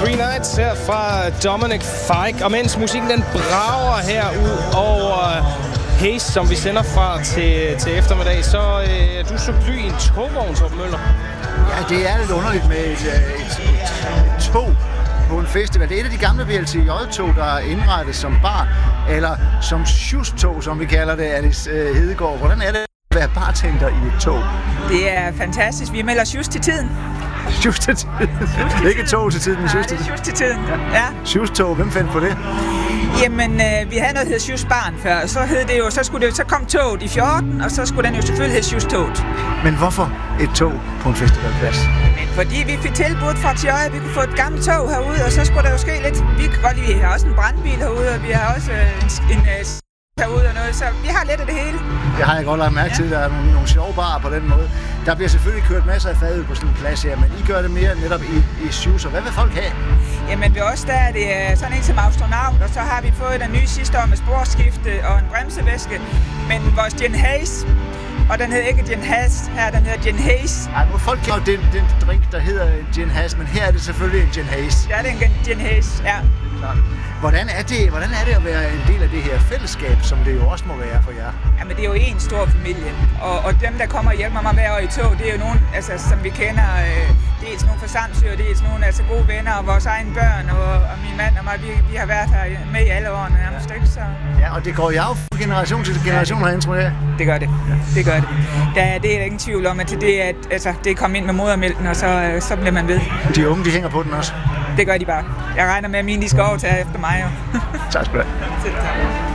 Three Nights her fra Dominic Fike. Og mens musikken den brager her ud over Haze, som vi sender fra til eftermiddag, så du så fly i en togvogn, Torben Møller. Ja, det er lidt underligt med et tog på en festival. Det er et af de gamle VLTJ-tog, der er indrettet som bar, eller som sjustog, som vi kalder det, Alice Hedegaard. Hvordan er det at være bartender i et tog? Det er fantastisk. Vi melder sjust til tiden. Sjust til tiden? Ikke tog til tiden, men sjust til tiden. Sjust til tiden, ja. Sjusttog, hvem fandt på det? Jamen, vi havde noget, der hed Sjustbarn før, og så kom toget i 14, og så skulle den jo selvfølgelig hedde Sjusttoget. Men hvorfor et tog på en festivalplads? Men fordi vi fik tilbudt fra Tjøje, at vi kunne få et gammelt tog herude, og så skulle der jo ske lidt. Vi har også en brandbil herude, og vi har også en herude og noget, så vi har lidt af det hele. Det har jeg godt lagt mærke til, der er nogle sjove barer på den måde. Der bliver selvfølgelig kørt masser af fad ud på sådan en plads her, men I gør det mere netop i shoes, og hvad vil folk have? Jamen ved os der er det sådan en som astronaut, og så har vi fået den nye sidste år med sporskifte og en bremsevæske, men vores Gin Haze, og den hedder ikke Gin Haze her, den hedder Gin Haze. Ej, nu folk kender den drink, der hedder Gin Haze, men her er det selvfølgelig en Gin Haze. Ja, det er en Gin Haze, ja. Klart. Hvordan er det at være en del af det her fællesskab, som det jo også må være for jer? Jamen det er jo en stor familie, og dem der kommer og hjælper mig hver år i tog, det er jo nogen, altså, som vi kender, dels nogle fra Samsø, og dels nogle altså gode venner, og vores egne børn, og min mand og mig, vi har været her med i alle årene nærmest, ikke? Så... Ja, og det går jo fra generation til generation herinde, tror jeg. Det gør det, det gør det. Det er ingen tvivl om, at det er kommet ind med modermælken, og så bliver man ved. De unge, de hænger på den også. Det gør de bare. Jeg regner med, at mine de skal overtage efter mig. Jo. Tak skal du have. Selv tak.